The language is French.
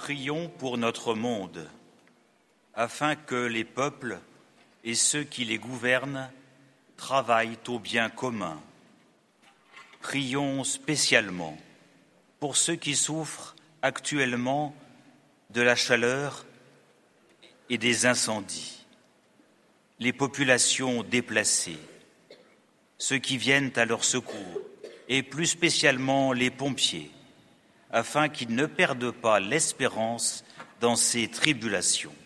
Prions pour notre monde, afin que les peuples et ceux qui les gouvernent travaillent au bien commun. Prions spécialement pour ceux qui souffrent actuellement de la chaleur et des incendies, les populations déplacées, ceux qui viennent à leur secours, et plus spécialement les pompiers, afin qu'ils ne perdent pas l'espérance dans ces tribulations.